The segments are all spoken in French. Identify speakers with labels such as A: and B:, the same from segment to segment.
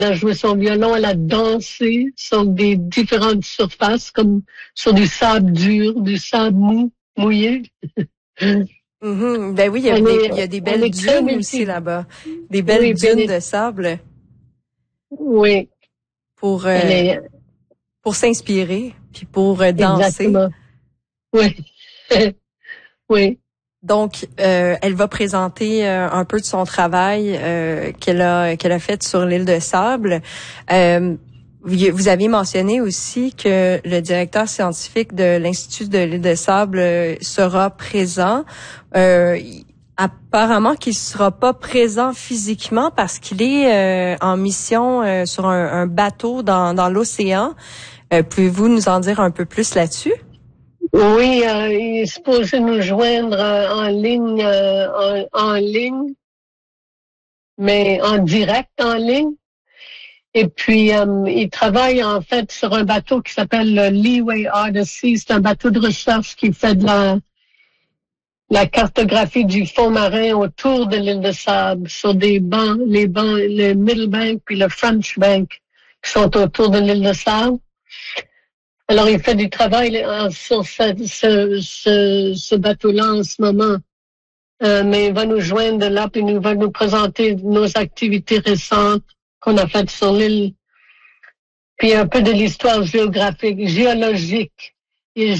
A: a joué son violon, elle a dansé sur des différentes surfaces, comme sur du sable dur, du sable mouillé.
B: Mm-hmm. Ben oui, il y a des belles dunes aussi là-bas. Des belles dunes de sable.
A: Oui.
B: Pour s'inspirer, puis pour danser.
A: Exactement. Oui. Oui.
B: Donc, elle va présenter un peu de son travail qu'elle a fait sur l'île de Sable. Vous aviez mentionné aussi que le directeur scientifique de l'Institut de l'île de Sable sera présent. Apparemment qu'il sera pas présent physiquement parce qu'il est en mission sur un bateau dans l'océan. Pouvez-vous nous en dire un peu plus là-dessus?
A: Oui, il est supposé nous joindre en ligne, mais en direct en ligne. Et puis, il travaille en fait sur un bateau qui s'appelle le Leeway Odyssey. C'est un bateau de recherche qui fait de la cartographie du fond marin autour de l'île de Sable, sur des bancs, le Middle Bank puis le French Bank qui sont autour de l'île de Sable. Alors, il fait du travail sur ce bateau-là en ce moment. Mais il va nous joindre là, puis il va nous présenter nos activités récentes qu'on a faites sur l'île. Puis un peu de l'histoire géologique. Et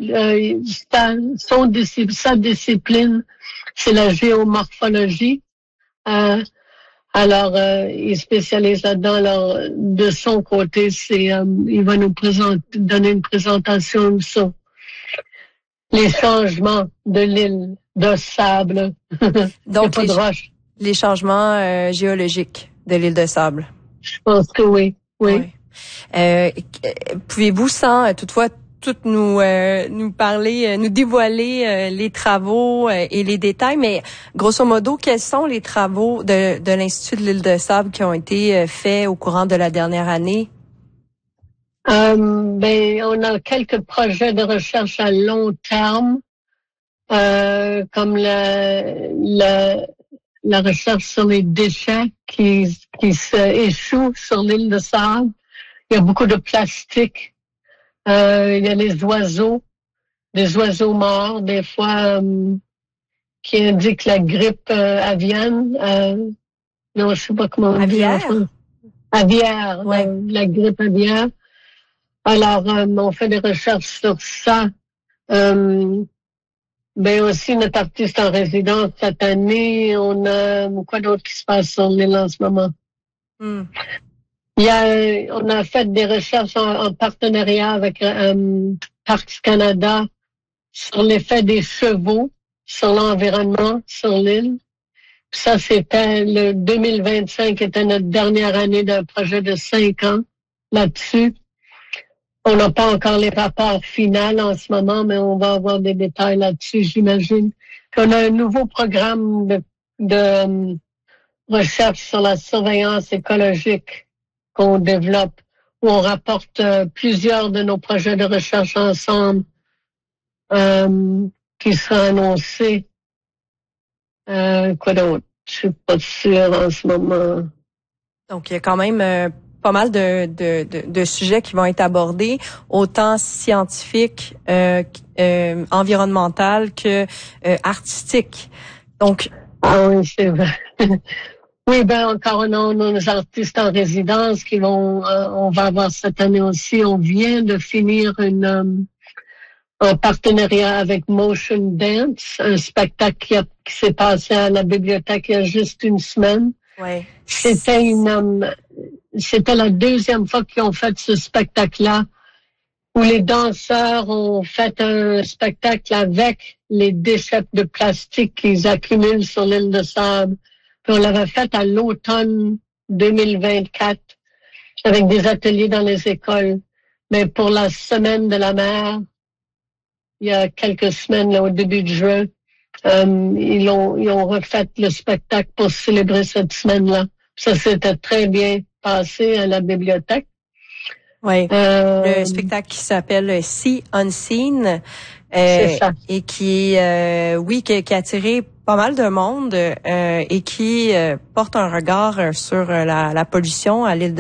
A: sa discipline, c'est la géomorphologie. Alors, il spécialise là-dedans. Alors, de son côté, il va nous donner une présentation sur les changements de l'île de sable.
B: Donc, les changements géologiques de l'île de Sable.
A: Je pense que oui.
B: Pouvez-vous, sans toutefois tout nous parler, nous dévoiler les travaux et les détails, mais grosso modo, quels sont les travaux de l'Institut de l'île de Sable qui ont été faits au courant de la dernière année?
A: On a quelques projets de recherche à long terme, comme la recherche sur les déchets qui échouent sur l'île de Sable. Il y a beaucoup de plastique. Il y a des oiseaux morts, des fois, qui indiquent la grippe avienne. Non, je sais pas comment on dit. Aviaire, ouais. La grippe aviaire. Alors, on fait des recherches sur ça. Aussi, notre artiste en résidence cette année, on a quoi d'autre qui se passe sur l'île en ce moment? On a fait des recherches en partenariat avec Parcs Canada sur l'effet des chevaux sur l'environnement sur l'île. Ça, c'était le 2025 était notre dernière année d'un projet de 5 ans là-dessus. On n'a pas encore les rapports finaux en ce moment, mais on va avoir des détails là-dessus, j'imagine. Puis on a un nouveau programme de recherche sur la surveillance écologique qu'on développe, où on rapporte plusieurs de nos projets de recherche ensemble qui sera annoncé. Quoi d'autre? Je suis pas sûre en ce moment.
B: Donc, il y a quand même pas mal de sujets qui vont être abordés, autant scientifiques, environnemental que artistiques. Donc,
A: ah oui, c'est vrai. Oui, encore on a nos artistes en résidence qui on va avoir cette année aussi. On vient de finir un partenariat avec Motion Dance, un spectacle qui s'est passé à la bibliothèque il y a juste une semaine.
B: Ouais.
A: C'était la deuxième fois qu'ils ont fait ce spectacle-là, où les danseurs ont fait un spectacle avec les déchets de plastique qu'ils accumulent sur l'île de Sable. Puis on l'avait fait à l'automne 2024 avec des ateliers dans les écoles. Mais pour la semaine de la mer, il y a quelques semaines, là, au début de juin, ils ont refait le spectacle pour célébrer cette semaine-là. Ça s'était très bien passé à la bibliothèque.
B: Oui. Le spectacle qui s'appelle Sea Unseen.
A: C'est ça.
B: Et qui, oui, qui a attiré pas mal de monde et qui porte un regard sur la pollution à l'île de